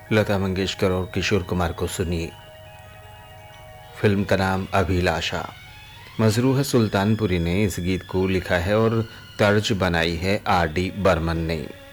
लता मंगेशकर और किशोर कुमार को सुनिए। फिल्म का नाम अभिलाषा। मजरूह सुल्तानपुरी ने इस गीत को लिखा है और तर्ज बनाई है आर डी बर्मन ने।